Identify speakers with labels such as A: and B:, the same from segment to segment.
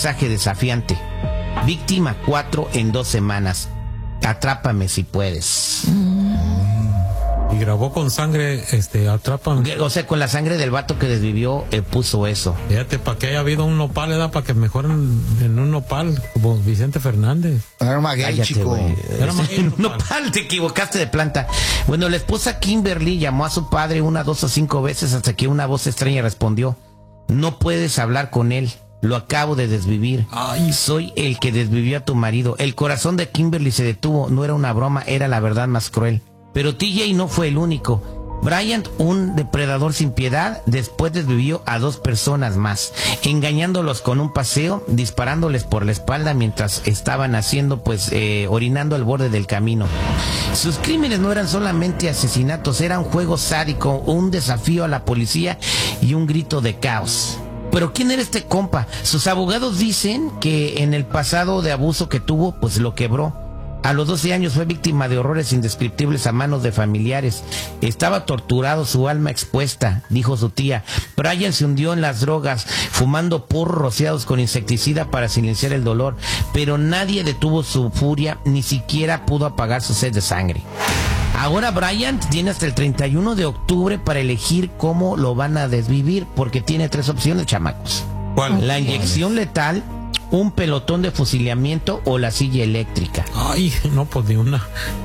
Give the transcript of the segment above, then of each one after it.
A: mensaje desafiante. Víctima 4 en 2 semanas. Atrápame si puedes.
B: Y grabó con sangre, atrápame.
A: O sea, con la sangre del vato que desvivió, puso eso.
B: Fíjate, para que haya habido un nopal, ¿verdad? Para que mejoren en un nopal, como Vicente Fernández.
C: Era maguey,
A: Cállate,
C: chico.
A: güey.
B: Era maguey,
A: Nopal, te equivocaste de planta. Bueno, la esposa Kimberly llamó a su padre 1, 2 o 5 veces hasta que una voz extraña respondió: no puedes hablar con él. Lo acabo de desvivir.
B: Ay.
A: Soy el que desvivió a tu marido. El corazón de Kimberly se detuvo. No era una broma, era la verdad más cruel. Pero TJ no fue el único. Bryant, un depredador sin piedad, después desvivió a 2 personas más, engañándolos con un paseo, disparándoles por la espalda mientras estaban orinando al borde del camino. Sus crímenes no eran solamente asesinatos, era un juego sádico, un desafío a la policía y un grito de caos. Pero ¿quién era este compa? Sus abogados dicen que en el pasado de abuso que tuvo, pues lo quebró. A los 12 años fue víctima de horrores indescriptibles a manos de familiares. Estaba torturado, su alma expuesta, dijo su tía. Brian se hundió en las drogas, fumando porros rociados con insecticida para silenciar el dolor. Pero nadie detuvo su furia, ni siquiera pudo apagar su sed de sangre. Ahora Bryant tiene hasta el 31 de octubre para elegir cómo lo van a desvivir, porque tiene 3 opciones, chamacos.
B: ¿Cuál?
A: La inyección letal, un pelotón de fusilamiento o la silla eléctrica.
B: Ay, no, pues ni una.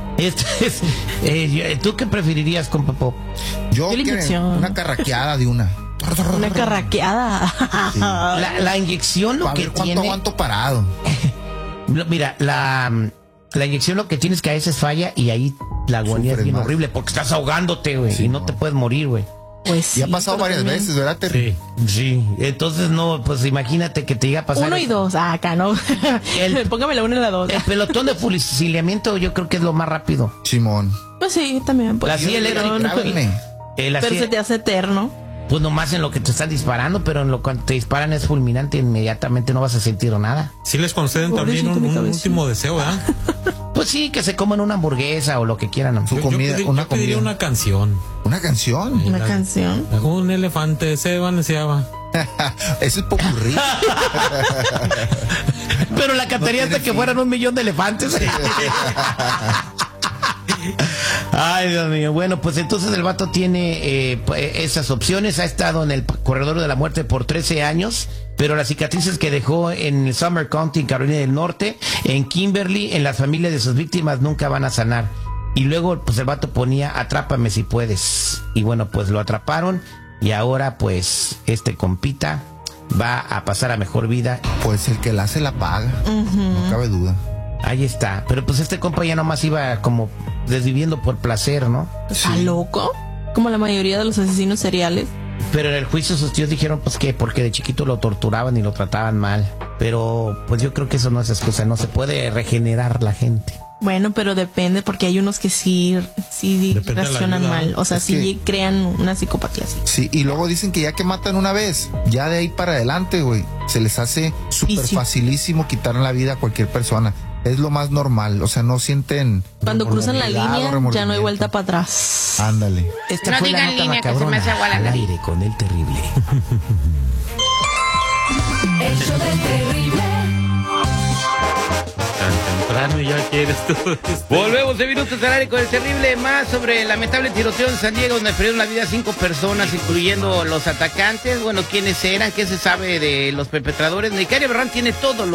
A: ¿Tú qué preferirías, compa Pop?
C: Yo
D: ¿Qué
C: quiero
D: inyección?
C: una carraqueada de una.
D: Una carraqueada.
C: Sí.
A: La inyección lo
C: Para
A: que
C: ver cuánto
A: tiene...
C: aguanto parado.
A: Mira, la inyección lo que tienes que a veces falla y ahí la agonía es
C: Sufres
A: bien
C: más.
A: horrible porque estás ahogándote, güey,
C: Sí,
A: y no
C: no.
A: te puedes morir, güey.
D: Pues
C: Y ha
D: sí,
C: pasado
D: pero
C: varias
D: también-
C: veces, ¿verdad, Terry?
B: Sí.
A: Sí, entonces no, pues imagínate que te llega a pasar...
D: 1 y 2, acá no. Póngame la 1 y la 2.
A: El pelotón de fusilamiento yo creo que es lo más rápido.
C: Simón.
D: Pues sí, también. Pues,
A: La silla eléctrica,
C: Grábenme.
A: La
D: pero
A: silla-
D: se te hace eterno.
A: Pues nomás en lo que te están disparando, pero en lo cuando te disparan es fulminante, inmediatamente no vas a sentir nada.
B: Sí les conceden también
D: Pobrecito mi
B: un
D: cabecita.
B: último deseo, ¿verdad?
A: Pues sí, que se coman una hamburguesa o lo que quieran. ¿no?
C: Su comida,
B: yo
C: una
B: pediría
C: comida.
B: una canción.
C: ¿Una canción?
D: Una canción.
B: Un elefante se balanceaba.
C: Eso es popurrí.
A: Pero la cantaría hasta que fueran 1 millón de elefantes. Ay, Dios mío. Bueno, pues entonces el vato tiene esas opciones. Ha estado en el corredor de la muerte por 13 años. Pero las cicatrices que dejó en Summer County, en Carolina del Norte, en Kimberly, en las familias de sus víctimas, nunca van a sanar. Y luego, pues el vato ponía: atrápame si puedes. Y bueno, pues lo atraparon. Y ahora, pues, este compita va a pasar a mejor vida.
C: Pues el que la hace la paga. No cabe duda.
A: Ahí está. Pero pues este compa ya nomás iba como desviviendo por placer, ¿no?
D: ¿Está loco? Como la mayoría de los asesinos seriales.
A: Pero en el juicio sus tíos dijeron pues que porque de chiquito lo torturaban y lo trataban mal. Pero pues yo creo que eso no es excusa, no se puede regenerar la gente.
D: Bueno, pero depende, porque hay unos que sí
B: Depende de la
D: reaccionan
B: ayuda.
D: mal. O sea,
C: Es
D: sí
C: que-
D: crean una psicopatía así.
C: Sí, y luego dicen que ya que matan una vez, ya de ahí para adelante, güey, se les hace súper
D: Sí.
C: facilísimo quitar la vida a cualquier persona. Es lo más normal, o sea, no sienten...
D: Cuando cruzan la
C: remordimiento,
D: línea, ya no hay
C: remordimiento.
D: vuelta para atrás.
C: Ándale.
A: Esta
E: No
A: fue la
E: digan
A: nota
E: línea, que se me
A: macabrona.
E: hace agua la
A: Al
E: nariz.
A: aire con el terrible.
F: El show del terrible.
B: Tan temprano y ya quieres tú.
A: Volvemos de minutos al aire con el terrible. Más sobre el lamentable tiroteo en San Diego, donde perdieron la vida 5 personas, incluyendo los atacantes. Bueno, quiénes eran, qué se sabe de los perpetradores. Nicaria Berrán tiene todo lo